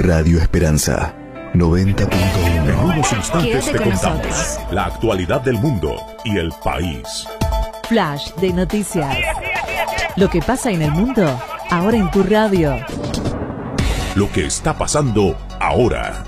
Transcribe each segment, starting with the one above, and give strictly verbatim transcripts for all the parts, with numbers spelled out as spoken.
Radio Esperanza noventa punto uno. En unos instantes Quédate te con contamos nosotros. la actualidad del mundo y el país. Flash de noticias. Lo que pasa en el mundo, ahora en tu radio. Lo que está pasando ahora.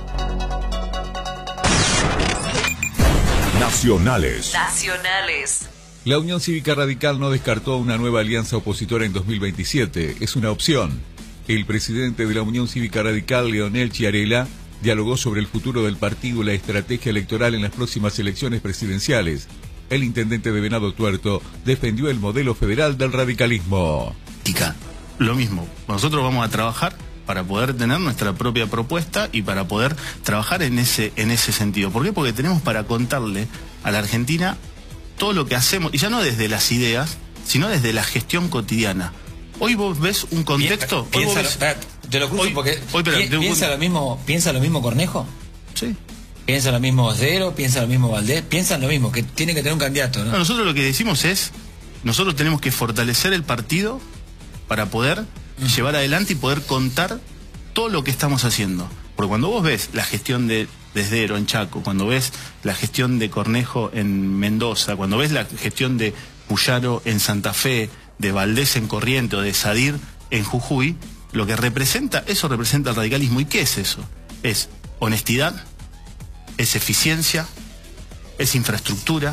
Nacionales. Nacionales. La Unión Cívica Radical no descartó una nueva alianza opositora en dos mil veintisiete. Es una opción. El presidente de la Unión Cívica Radical, Leonel Chiarella, dialogó sobre el futuro del partido y la estrategia electoral en las próximas elecciones presidenciales. El intendente de Venado Tuerto defendió el modelo federal del radicalismo. Lo mismo, nosotros vamos a trabajar para poder tener nuestra propia propuesta y para poder trabajar en ese, en ese sentido. ¿Por qué? Porque tenemos para contarle a la Argentina todo lo que hacemos, y ya no desde las ideas, sino desde la gestión cotidiana. Hoy vos ves un contexto... Pi- piensa, hoy vos ves, espera, te lo cruzo hoy- porque hoy, espera, pi- te- piensa lo mismo, piensa lo mismo Cornejo, sí. piensa lo mismo Cero, piensa lo mismo Valdés, piensan lo mismo, que tiene que tener un candidato, ¿no? No, nosotros lo que decimos es, nosotros tenemos que fortalecer el partido para poder uh-huh. llevar adelante y poder contar todo lo que estamos haciendo. Porque cuando vos ves la gestión de Desdero en Chaco, cuando ves la gestión de Cornejo en Mendoza, cuando ves la gestión de Puyaro en Santa Fe, de Valdés en Corrientes o de Sadir en Jujuy, lo que representa, eso representa el radicalismo. ¿Y qué es eso? Es honestidad, es eficiencia, es infraestructura,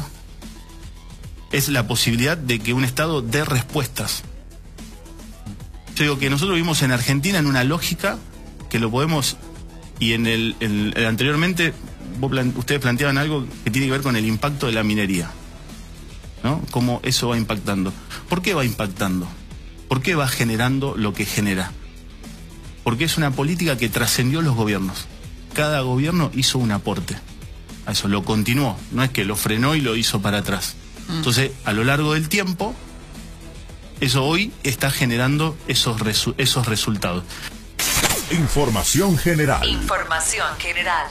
es la posibilidad de que un Estado dé respuestas. Yo digo que nosotros vivimos en Argentina en una lógica que lo podemos, y en el, en el anteriormente vos plan, ustedes planteaban algo que tiene que ver con el impacto de la minería, ¿no? Cómo eso va impactando. ¿Por qué va impactando? ¿Por qué va generando lo que genera? Porque es una política que trascendió los gobiernos. Cada gobierno hizo un aporte a eso, lo continuó, no es que lo frenó y lo hizo para atrás. Entonces, a lo largo del tiempo, eso hoy está generando esos, resu- esos resultados. Información general. Información general.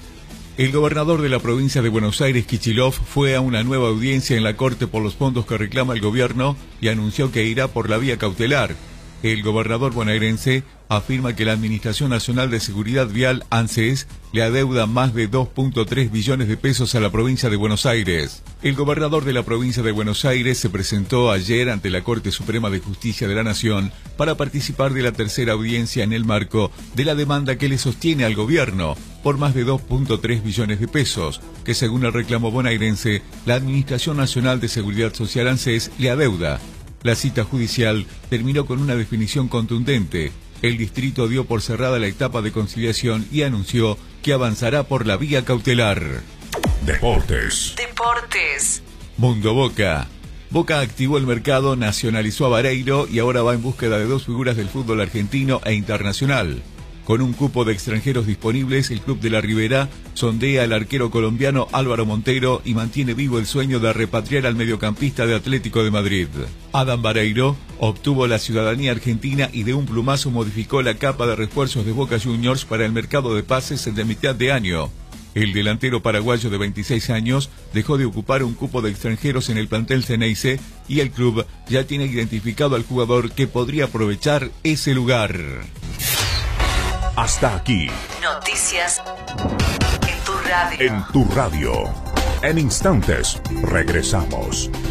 El gobernador de la provincia de Buenos Aires, Kicillof, fue a una nueva audiencia en la Corte por los fondos que reclama el gobierno y anunció que irá por la vía cautelar. El gobernador bonaerense afirma que la Administración Nacional de Seguridad Vial, ANSES, le adeuda más de dos punto tres billones de pesos a la provincia de Buenos Aires. El gobernador de la provincia de Buenos Aires se presentó ayer ante la Corte Suprema de Justicia de la Nación para participar de la tercera audiencia en el marco de la demanda que le sostiene al gobierno por más de dos punto tres billones de pesos, que según el reclamo bonaerense, la Administración Nacional de Seguridad Social, ANSES, le adeuda. La cita judicial terminó con una definición contundente. El distrito dio por cerrada la etapa de conciliación y anunció que avanzará por la vía cautelar. Deportes. Deportes. Mundo Boca. Boca activó el mercado, nacionalizó a Vareiro y ahora va en búsqueda de dos figuras del fútbol argentino e internacional. Con un cupo de extranjeros disponibles, el club de la Ribera sondea al arquero colombiano Álvaro Montero y mantiene vivo el sueño de repatriar al mediocampista de Atlético de Madrid. Adam Vareiro obtuvo la ciudadanía argentina y de un plumazo modificó la capa de refuerzos de Boca Juniors para el mercado de pases de mitad de año. El delantero paraguayo de veintiséis años dejó de ocupar un cupo de extranjeros en el plantel Ceneice y el club ya tiene identificado al jugador que podría aprovechar ese lugar. Hasta aquí. Noticias en tu radio. En tu radio. En instantes, regresamos.